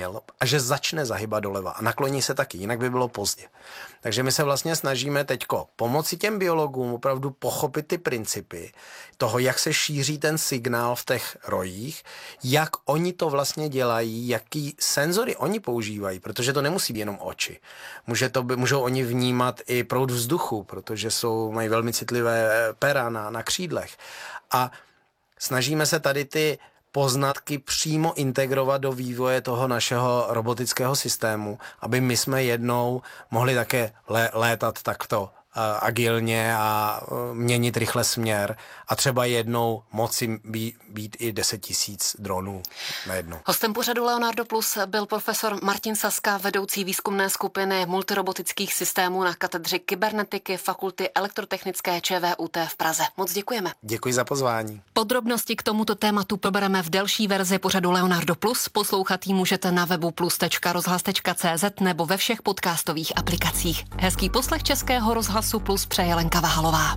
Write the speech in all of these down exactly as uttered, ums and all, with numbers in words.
a že začne zahybat doleva a nakloní se taky, jinak by bylo pozdě. Takže my se vlastně snažíme teďko pomoci těm biologům opravdu pochopit ty principy toho, jak se šíří ten signál v těch rojích, jak oni to vlastně dělají, jaký senzory oni používají, protože to nemusí být jenom oči. Může to, můžou oni vnímat i proud vzduchu, protože jsou, mají velmi citlivé pera na, na křídlech. A snažíme se tady ty poznatky přímo integrovat do vývoje toho našeho robotického systému, aby my jsme jednou mohli také lé, létat takto uh, agilně a uh, měnit rychle směr a třeba jednou moci být, být i deset tisíc dronů najednou. Hostem pořadu Leonardo Plus byl profesor Martin Saska, vedoucí výzkumné skupiny multirobotických systémů na katedře kybernetiky Fakulty elektrotechnické ČVUT v Praze. Moc děkujeme. Děkuji za pozvání. Podrobnosti k tomuto tématu probereme v delší verzi pořadu Leonardo Plus. Poslouchat ji můžete na webu plus tečka rozhlas tečka cé zet nebo ve všech podcastových aplikacích. Hezký poslech Českého rozhlasu Plus přeje Lenka Vahalová.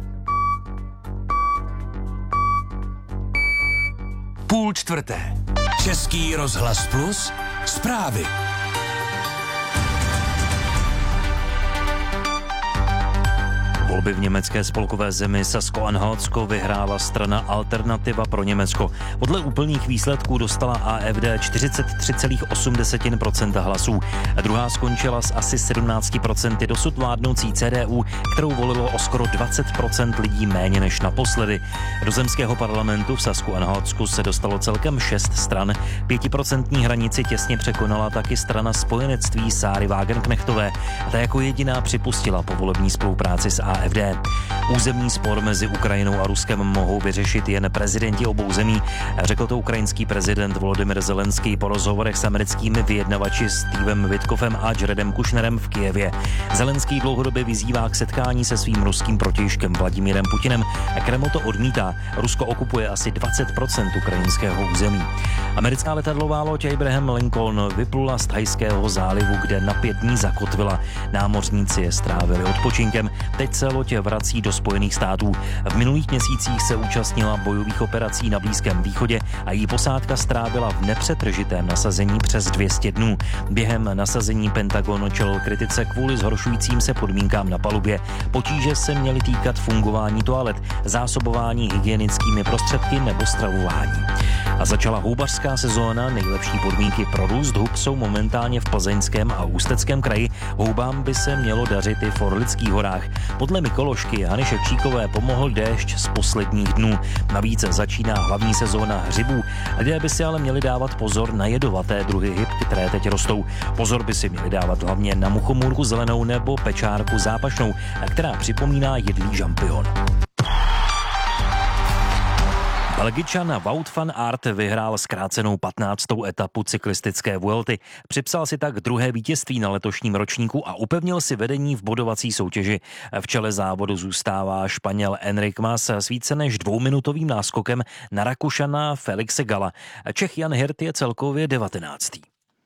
Půl čtvrté. Český rozhlas Plus zprávy. Volby v německé spolkové zemi Sasko-Anhaltsko vyhrála strana Alternativa pro Německo. Podle úplných výsledků dostala A F D čtyřicet tři celá osm procenta hlasů. Druhá skončila s asi sedmnáct procent dosud vládnoucí C D U, kterou volilo o skoro dvacet procent lidí méně než naposledy. Do zemského parlamentu v Sasku-Anhaltsku se dostalo celkem šest stran. Pětiprocentní hranici těsně překonala taky strana spojenectví Sáry Wagenknechtové. Ta jako jediná připustila povolební spolupráci s A F D. Územní spor mezi Ukrajinou a Ruskem mohou vyřešit jen prezidenti obou zemí, řekl to ukrajinský prezident Volodymyr Zelenský po rozhovorech s americkými vyjednavači Stevem Witkoffem a Jaredem Kushnerem v Kyjevě. Zelenský dlouhodobě vyzývá k setkání se svým ruským protějškem Vladimírem Putinem. Kreml to odmítá. Rusko okupuje asi dvacet procent ukrajinského území. Americká letadlová loď Abraham Lincoln vyplula z Thajského zálivu, kde na pět dní zakotvila. Námořníci je strávili odpočinkem. Teď se loď vrací do Spojených států. V minulých měsících se účastnila bojových operací na Blízkém východě a její posádka strávila v nepřetržitém nasazení přes dvě stě dnů. Během nasazení Pentagon čelil kritice kvůli zhoršujícím se podmínkám na palubě. Potíže se měly týkat fungování toalet, zásobování hygienickými prostředky nebo stravování. A začala houbařská sezóna. Nejlepší podmínky pro růst hub jsou momentálně v Plzeňském a Ústeckém kraji. Houbám by se mělo dařit i v Orlických horách. Podle mykoložky Hany Ševčíkové pomohl déšť z posledních dnů. Navíc začíná hlavní sezóna hřibů. Lidé by si ale měli dávat pozor na jedovaté druhy hyb, které teď rostou. Pozor by si měli dávat hlavně na muchomůrku zelenou nebo pečárku zápašnou, která připomíná jedlý žampion. Belgičan Wout van Aert vyhrál zkrácenou patnáctou etapu cyklistické Vuelty. Připsal si tak druhé vítězství na letošním ročníku a upevnil si vedení v bodovací soutěži. V čele závodu zůstává Španěl Enric Mas s více než dvouminutovým náskokem na Rakušana Felixe Galla. Čech Jan Hirt je celkově devatenáctý.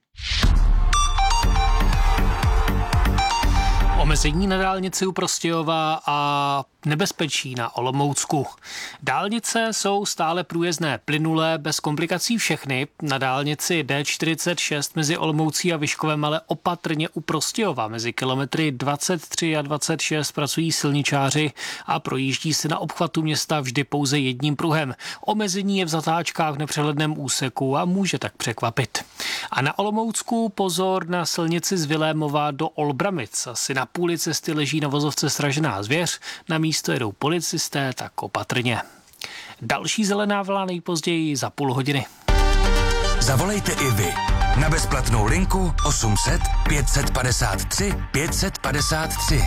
Omezení na dálnici u Prostějova a nebezpečí na Olomoucku. Dálnice jsou stále průjezdné, plynulé, bez komplikací všechny. Na dálnici D čtyřicet šest mezi Olomoucí a Vyškovem, ale opatrně u Prostějova. Mezi kilometry dvacet tři a dvacet šest pracují silničáři a projíždí se na obchvatu města vždy pouze jedním pruhem. Omezení je v zatáčkách v nepřehledném úseku a může tak překvapit. A na Olomoucku pozor na silnici z Vilémova do Olbramic. Asi na půli cesty leží na vozovce sražená zvěř, na místo jedou policisté, tak opatrně. Další zelená vlna nejpozději za půl hodiny. Zavolejte i vy na bezplatnou linku osm set pět padesát tři pět padesát tři.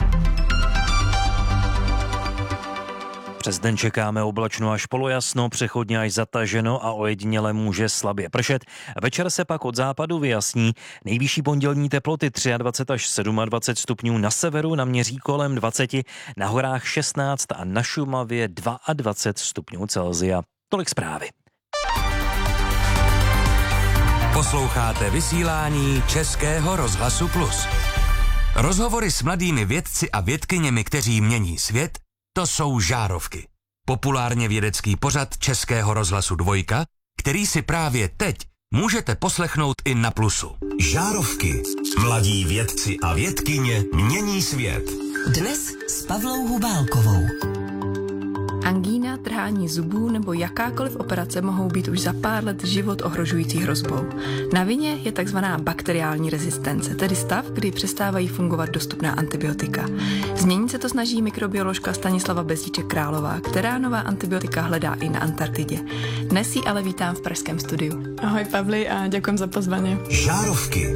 Přes den čekáme oblačno až polojasno, přechodně až zataženo a ojediněle může slabě pršet. Večer se pak od západu vyjasní. Nejvyšší pondělní teploty dvacet tři až dvacet sedm stupňů, na severu naměří kolem dvacet, na horách šestnáct a na Šumavě dvacet dva stupňů Celsia. Tolik zprávy. Posloucháte vysílání Českého rozhlasu Plus. Rozhovory s mladými vědci a vědkyněmi, kteří mění svět, to jsou Žárovky. Populárně vědecký pořad Českého rozhlasu Dvojka, který si právě teď můžete poslechnout i na Plusu. Žárovky. Mladí vědci a vědkyně mění svět. Dnes s Pavlou Hubálkovou. Angína, trhání zubů nebo jakákoliv operace mohou být už za pár let život ohrožující hrozbou. Na vině je takzvaná bakteriální rezistence, tedy stav, kdy přestávají fungovat dostupná antibiotika. Změnit se to snaží mikrobioložka Stanislava Bezdíček-Králová, která nová antibiotika hledá i na Antarktidě. Dnes ji ale vítám v pražském studiu. Ahoj Pavli a děkujem za pozvání. Žárovky.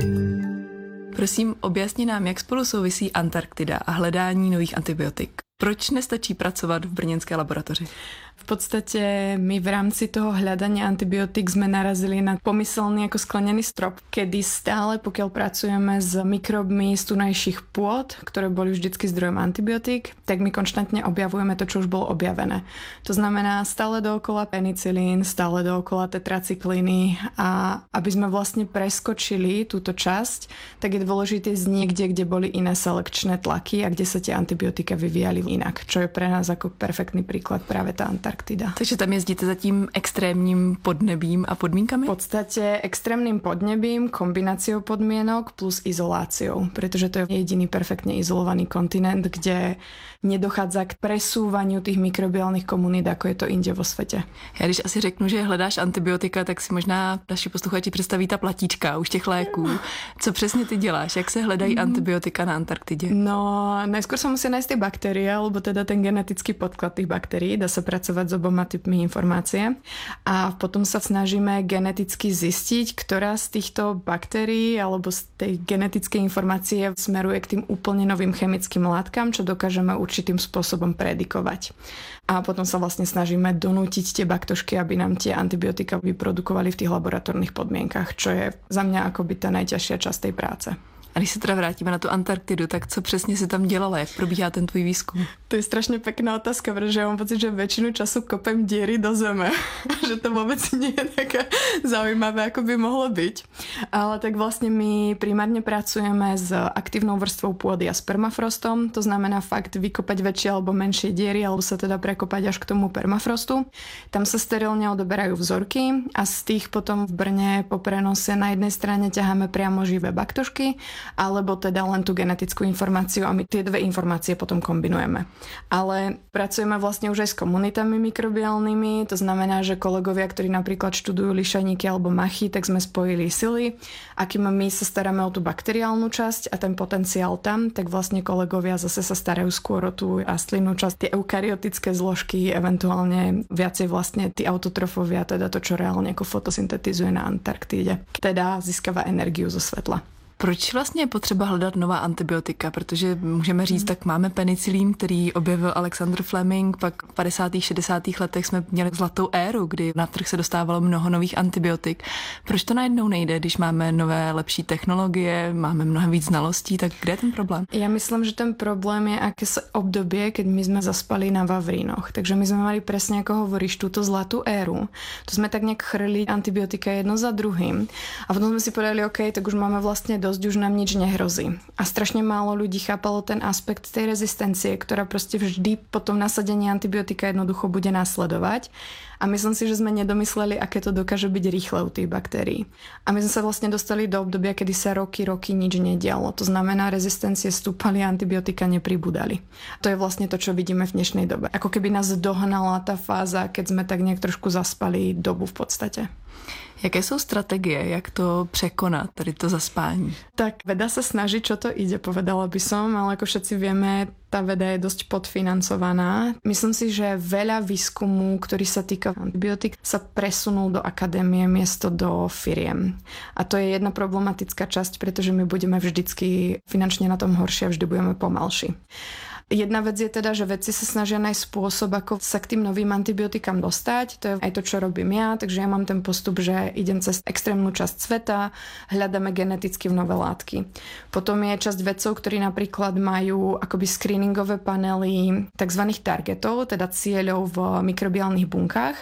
Prosím, objasni nám, jak spolu souvisí Antarktida a hledání nových antibiotik. Proč nestačí pracovat v brněnské laboratoři? V podstate my v rámci toho hľadania antibiotík sme narazili na pomyselný ako sklenený strop, kedy stále, pokiaľ pracujeme s mikrobmi z tunajších pôd, ktoré boli vždycky zdrojom antibiotík, tak my konštantne objavujeme to, čo už bolo objavené. To znamená stále dookola penicilín, stále dookola tetracykliny a aby sme vlastne preskočili túto časť, tak je dôležité z niekde, kde boli iné selekčné tlaky a kde sa tie antibiotika vyvíjali inak, čo je pre nás ako perfektný príklad práve tá Antarktida. Takže tam jezdíte za tím extrémním podnebím a podmínkami? V podstate extrémnym podnebím, kombináciou podmienok plus izoláciou, pretože to je jediný perfektne izolovaný kontinent, kde nedochádza k presúvaniu tých mikrobiálnych komunít, ako je to inde vo svete. Já když asi řeknu, že hledáš antibiotika, tak si možná naši posluchači představí ta platíčka už těch léků. Co přesně ty děláš? Jak se hledají antibiotika na Antarktidě? No, najskôr sa musia nájsť tie baktérie, alebo teda ten genetický podklad tých baktérií. Dá sa pracovať s oboma typmi informácie. A potom sa snažíme geneticky zistiť, ktorá z týchto baktérií alebo z tej genetickej informácie smeruje k tým úplne novým chemickým látkam, čo dokážeme určitým spôsobom predikovať. A potom sa vlastne snažíme donútiť tie baktošky, aby nám tie antibiotika vyprodukovali v tých laboratórnych podmienkach, čo je za mňa akoby tá najťažšia časť tej práce. A když se teda vrátíme na tu Antarktidu, tak co přesně si tam dělala? Jak probíhá ten tvůj výzkum? To je strašne pekná otázka, pretože ja mám pocit, že väčšinu času kopem diery do zeme. Že to vôbec nie je také zaujímavé, ako by mohlo byť. Ale tak vlastne my primárne pracujeme s aktívnou vrstvou pôdy a s permafrostom. To znamená fakt vykopať väčšie alebo menšie diery, alebo sa teda prekopať až k tomu permafrostu. Tam sa sterilne odoberajú vzorky a z tých potom v Brne po prenose na jednej strane ťaháme priamo živé baktošky, alebo teda len tú genetickú informáciu a my tie dve informácie potom kombinujeme. Ale pracujeme vlastne už aj s komunitami mikrobiálnymi, to znamená, že kolegovia, ktorí napríklad študujú lišaníky alebo machy, tak sme spojili sily. A kým my sa staráme o tú bakteriálnu časť a ten potenciál tam, tak vlastne kolegovia zase sa starajú skôr o tú rastlinnú časť, tie eukaryotické zložky, eventuálne viacej vlastne tí autotrofovia, teda to, čo reálne ako fotosyntetizuje na Antarktíde. Teda získava energiu zo svetla. Proč vlastně je potřeba hledat nová antibiotika? Protože můžeme říct, tak máme penicilín, který objevil Alexander Fleming, pak v padesátých šedesátých letech jsme měli zlatou éru, kdy na trh se dostávalo mnoho nových antibiotik. Proč to najednou nejde, když máme nové, lepší technologie, máme mnohem víc znalostí, tak kde je ten problém? Ja myslím, že ten problém je akési obdobie, keď my sme zaspali na Vavrínoch. Takže my sme mali presne, ako hovoríš, túto zlatú éru. To sme tak nejak chrli antibiotika jedno za druhým. A potom sme si povedali, OK, tak už máme vlastne dosť, už nám nič nehrozí. A strašne málo ľudí chápalo ten aspekt tej rezistencie, ktorá proste vždy po tom nasadení antibiotika jednoducho bude nasledovať. A myslím si, že sme nedomysleli, aké to dokáže byť rýchle u tých baktérií. A my sme sa vlastne dostali do obdobia, kedy sa roky, roky nič nedialo. To znamená, rezistencie stúpali a antibiotika nepribúdali. To je vlastne to, čo vidíme v dnešnej dobe. Ako keby nás dohnala tá fáza, keď sme tak nejak trošku zaspali dobu v podstate. Jaké jsou strategie, jak to překonat, tady to zaspání? Tak veda sa snaží, čo to ide, povedala by som, ale ako všetci vieme, tá veda je dosť podfinancovaná. Myslím si, že veľa výskumu, ktorý sa týka antibiotík, sa presunul do akadémie miesto do firiem. A to je jedna problematická časť, pretože my budeme vždycky finančne na tom horšie a vždy budeme pomalší. Jedna vec je teda, že vedci sa snažia nájsť spôsob, ako sa k tým novým antibiotikám dostať. To je aj to, čo robím ja, takže ja mám ten postup, že idem cez extrémnu časť sveta, hľadáme geneticky v nové látky. Potom je časť vedcov, ktorí napríklad majú akoby screeningové panely tzv. Targetov, teda cieľov v mikrobiálnych bunkách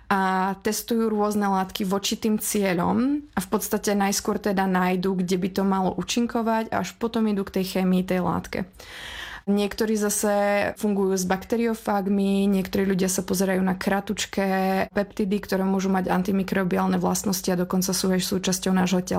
a testujú rôzne látky voči tým cieľom a v podstate najskôr teda nájdu, kde by to malo účinkovať a až potom idú k tej chémii tej látke. Niektorí zase fungujú s bakteriofágmi, niektorí ľudia sa pozerajú na kratučké peptidy, ktoré môžu mať antimikrobiálne vlastnosti a dokonca sú aj súčasťou nášho tela.